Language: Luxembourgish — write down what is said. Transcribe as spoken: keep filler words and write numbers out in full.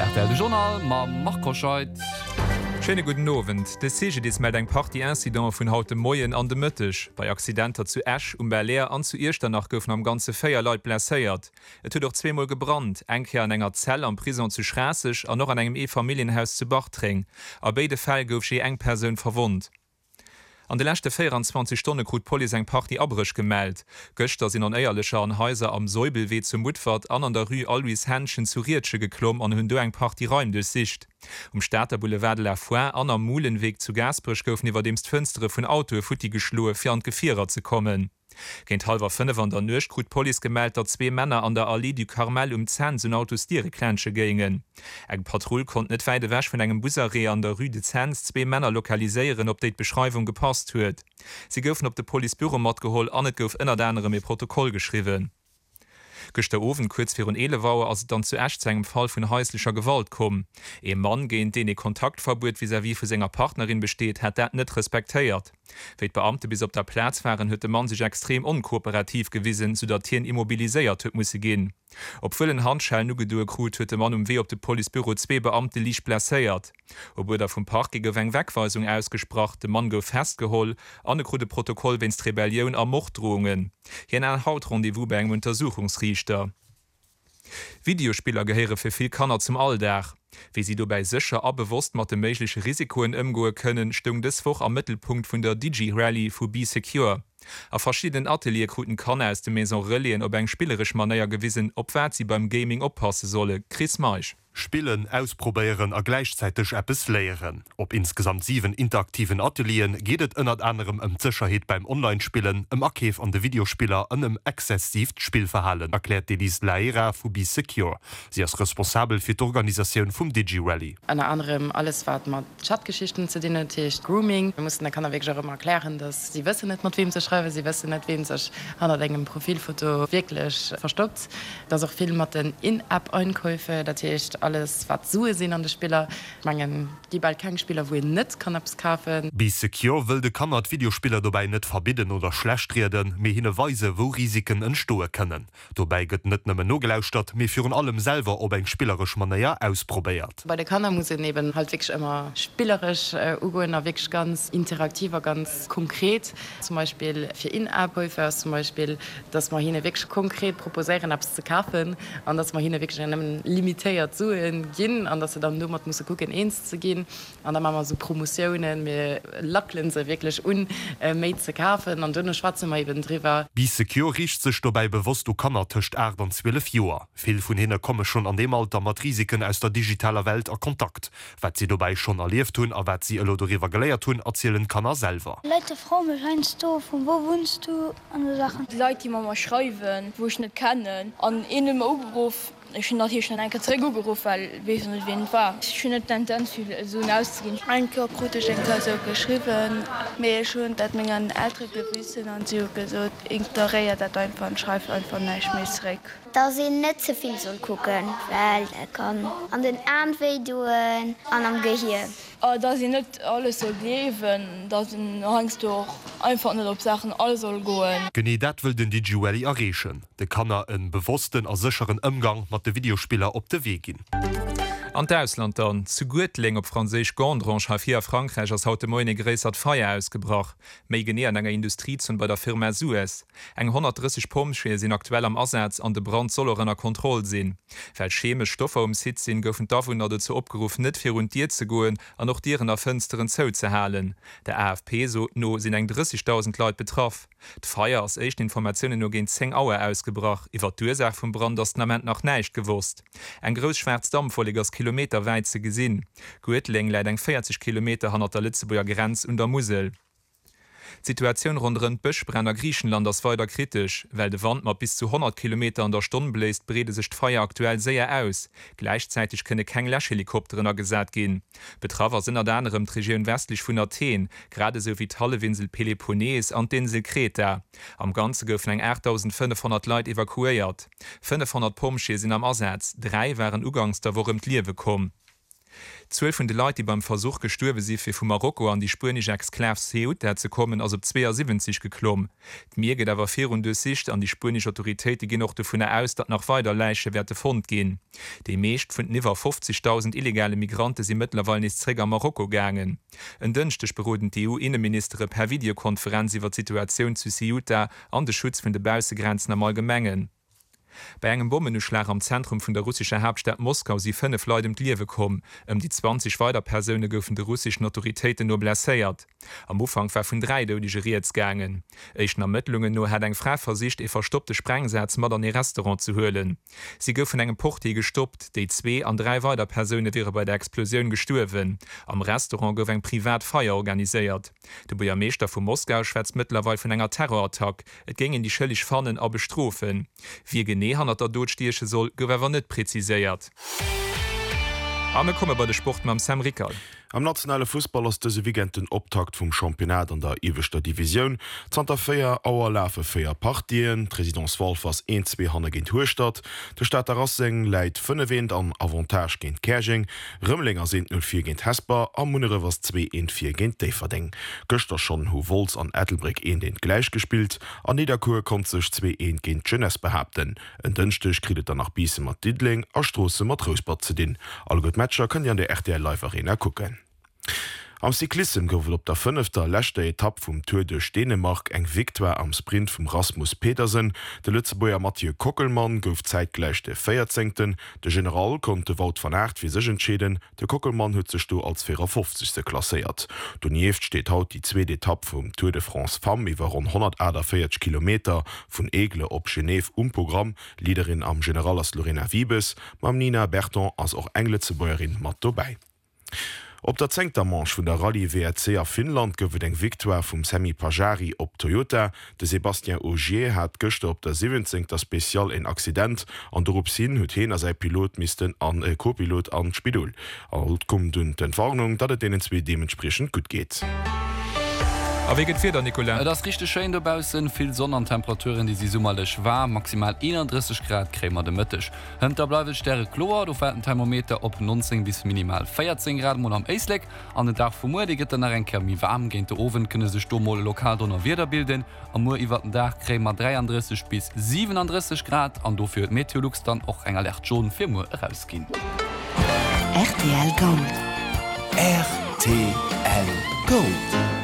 R T L Journal ma Markoscheid. Schöne guten Abend. De Sege dis mal eng Party-Incident vun haute Moien an de Mëttech. Bei Accidenter zu Esch um Berleer an zu Irsternach goufen am ganze Féierleit blesséiert. Et huet doch zweimal gebrannt, engkeer an enger Zell am Prison zu Schräsech an noch an engem E-Familienhaus zu Bachtring. A beide Fäll gouf je eng Persoun verwundt. An de lächte vierundzwanzig Stunden krut Poli eng Party abrech gemeldt. Göchter sinn an eierlecher an Häuser am Säubelweh zum Mutfahrt an an der Rue Alvis Händchen zu Riertsche geklomm an hunn do eng Party Räum durch Sicht. Um Staater Boulevard de la Foix an am Muhlenweg zu Gasbrich goufen iwwer demst Fënstere vun Auto futti geschloe fir an Gefierer ze kommen. Géint halber fünf an der Nuch krut Poli gemeldt, dat zwee Männer an der Allee du Carmel um Zahn sun Autos Diere Klänsche gingen. Eg Patrouille konnt net weide wäsch vun engem Busarré an der Rue de Zens zwee Männer lokaliséieren, op déit Beschreibung gepasst huet. Sie goufen op de Polizeibüro mat geholl an net gouf ënner anderem e Protokoll geschriwen. Gëchte Ofen kurz fir un Elewauer as dann zu Ächt engem Fall vun häuslicher Gewalt kom. E Mann géint den e Kontaktverbot vis wie vu senger Partnerin besteht, hat dat net respektéiert. Wéit Beamte bis op der Platz waren, huet de Mann sich extrem unkooperativ gewissen, so dat Tieren immobiliséiert huet musssse gin. Op vullen Handschall nu gedue krut huet de Mann um weh op de Polizeibüro zwee Beamte liich placéiert. Obwohl der vum Park geweng Wegweisung ausgesproch, de Mann gouf festgeholl, an krude Protokoll wenns Rebellioun a Morddrohungen. Hien en Hautrondevous bei engem Untersuchungsrichter. Videospieler gehere fir viel Kanner zum Alldach. Wie sie dobei sicher abewusst mat de méigliche Risikoen ëmgoe können, stung deswoch am Mittelpunkt vun der D J Rally vu Be Secure. A verschiedenen Atelierkruten Kanner aus de Maison Relien op eng spielerisch Manéier gewissen, opwär sie beim Gaming oppasse solle. Chris Meich. Spielen, ausprobieren a gleichzeitig Apps leeren. Op insgesamt sieben interaktiven Atelieren gehtt ënnert anderem em Sicherheet beim Online-Spielen, em Archiv an de Videospieler an em exzessivt Spielverhalen, erklärt Delis Laira vu Be Secure. Sie ist responsabel fir d'Organisation vum D J Rally. An anderem alles wat mat Chatgeschichten zu denen Tisch Grooming. Wir mussten der kann wirklich immer erklären, dass sie wissen net mat wem ze schreiben, sie wissen net wem sech an engem Profilfoto wirklich verstoppt. Das auch viel mat den In-App-Einkäufe, dat heißt, alles wat sue sinn an de Spieler mangen die bald kein Spieler wo net kann abs kaufen. Be Secure will de Kammer Videospieler dabei net verbieden oder schlecht reden, mé hinne Weise wo Risiken entstoe können. Dobei gëtt net nëmme no gelauscht dat mir führen allem selber ob eng spielerisch Manier ausprobiert. Bei der Kanner muss neben halt wirklich immer spielerisch äh, Ugoen wirklich ganz interaktiver, ganz konkret. Zum Beispiel für In-App-Käufer zum Beispiel, dass man hin wirklich konkret proposieren abs zu kaufen an dass man hin wirklich limitiert zu gehen, an dass sie dann nur muss gucken eins zu gehen, an dann machen wir so Promotionen, wir lacklen sie wirklich un äh, zu kaufen und dünne schwarze mal eben drüber. Be Secure riecht sich dabei bewusst, du kannst töcht acht und zwölf Jahre. Viel von ihnen kommen schon an dem Alter mit Risiken aus der digitalen Welt in Kontakt. Was sie dabei schon erlebt tun, aber was sie darüber gelehrt tun, erzählen kann er selber. Leute fragen mich, meinst du, von wo wohnst du an der Sachen? Die Leute, die mir mal schreiben, wo ich nicht kenne, an einem Beruf. Ich bin hier schon ein Katalog gerufen, weil ich nicht wen war. Ich bin nicht Tendenz, so auszugehen. Ein Körperkritisch so geschrieben, mir schon, dass mir ein ältere Gewissen und so gesagt, ich ignoriere das einfach und schreibe einfach nicht mehr zurück. Da sind nicht so viel so gucken, weil er kann an den Arm weh tun, an am Gehirn. Uh, da sie nicht alles so leben, da hängst du einfach nicht auf Sachen, alles soll gehen. Genau das will den D J Rally erreichen. Der kann er einen bewussten und sicheren Umgang mit den Videospielern auf den Weg gehen. An Deutschland dann zu Gutling op Franzisch Gondranche ha fir Frankreich ass haute Moine gräert Feier ausgebracht, méi genné an enger Industrie zun bei der Firma Suez. Eng hundertdreißig Pomschee sinn aktuell am Ersatz an de Brand sollerennner Kontrolle sinn. Well cheme Stoffe um Sitz sinn goufen davon dat dazu opgerufen net fir rund Dir ze goen an noch Dieren der Fënsteren zou ze halen. Der A F P so no sinn eng dreißigtausend Leiit betraff. D'Feier ass echt Informationen no gin zehn Auer ausgebracht, iwwer d'Ursach vum Brand das Nament nach neiich gewusst. Eng grös Schwärzdamfollegers Kilometer weize gesinn. Gutling läit eng vierzig Kilometer han der Lützeburger Grenz und der Musel. Die Situation rund um Böschbrenner Griechenland ist weiter kritisch, weil de Wand mat bis zu hundert Kilometer an der Stunde bläst, brede sich Feuer aktuell sehr aus. Gleichzeitig könne kein Löschhelikopter gesät gehen. Betraffer sind unter anderem die Region westlich von Athen, gerade so wie Tallewinsel Peloponnes und die Insel Kreta. Am Ganzen goufen eng achttausendfünfhundert Leute evakuiert. fünfhundert Pomschee sind am Ersatz, drei waren ugangs da worum die Liewe kommen. Zwölf von den Leute, die beim Versuch gestorben sind, für von Marokko an die spanische Exklave Ceuta zu kommen, also zweiundsiebzig geklommen. Die Mir geht aber vier und Sicht an die spanische Autorität, die gehen auch davon aus, dass noch weiter Leichen werden Fund gehen. Die meisten von über fünfzigtausend illegale Migranten sind mittlerweile nicht zurück an Marokko gegangen. Ein Dienstag beruhten die E U-Innenminister per Videokonferenz über die Situation zu Ceuta an den Schutz von den Außengrenzen am Allgemeinen. Bei einem Bombenschlag am Zentrum von der russischen Hauptstadt Moskau sind fünf Leute um die Leben gekommen. Um die zwanzig weiteren Personen von den russischen Autoritäten nur blessiert. Am Anfang war von drei Toten gegangen. Erst nach Ermittlungen nur hat eine Frau versucht, einen verstoppten Sprengsatz mit in ein Restaurant zu holen. Sie gehen von einem Portier gestoppt. Die zwei und drei weitere Personen wären bei der Explosion gestorben. Am Restaurant wurde eine Privatfeier organisiert. Der Bürgermeister von Moskau schwätzt mittlerweile von einer Terrorattacke. Es ging in die schuldig Fahnen aber bestrafen. Wie genau han der Dodstieche soll gower net präziséiert. Ame komme bei de Sport mam Sam Rickard. Am nationale Fußball ass dese Wigent den Optakt vum Championat an der iwwechter Division, Zanterfeier Auer Läfe féier Partien, Präsidentswahl fas een zwei Hanne ginint Huestadt, de Stadt der Rasseng läit fënne Wind an Avantage ginint Käching, Rëmmlinger sind null vier ginint Hesper, am Munere was zwei vier ginint Déferding. Göster schon hu Wolz an Ethelbrick een den gleich gespielt, an Niederkur kon sech zwei ginint Jeunesse behaupten. En dënchtech kritet er nach Biese mat Didling, a Strosse mat Rosbad ze din. All gut Matscher können an der R T L Live Arena gucken. Am Cyklisten goufet op der fünfter lächte Etapp vum Tour de Dänemark eng Viktoire am Sprint vum Rasmus Petersen, de Lützeboer Mathieu Kockelmann gouf zeitgleich de Feiertzengten, de General konnte Wout van Aert wie sech entschäden, de Kockelmann huet sech do als vierundfünfzigste klassiert. Donieft steht haut die zweite Etapp vum Tour de France Femme iwwer rund hundertvierzig Kilometer vun Egle op Genève um Programm, Liederin am General as Lorena Wiebes, mam Nina Berton as auch Englezebäuerin mat dobei. Op der zengter Manche vun der Rallye W R C a Finnland gouft eng Viktoire vum Semi Pajari op Toyota. De Sebastian Ogier hat gëchte op der siebzehnter Spezial en Accident an derop sinn huet hin as sei Pilot misisten an e Copilot an Spidol. Alt kom dun d'Entwarnung, dat et denen zwee dementsprechend gut geht. Feder, Nicolas. Das richtig schön dabei sind viel Sonnentemperaturen, die sie summmerlich war, maximal einunddreißig Grad krämer de Mittag. Hinter bleibt Sterre Chlor, du fährt ein Thermometer op neunzehn bis minimal vierzehn Grad und am Eisleck. An den Tag vom Morgen geht dann ein Kermi warm, gehen der Ofen können sich Sturmole lokal donner wieder bilden. Am Morgen über den Tag krämer dreiunddreißig bis siebenunddreißig Grad und dafür Meteorlux dann auch enger Licht schon vier Uhr rausgehen. R T L Gold. R T L Gold.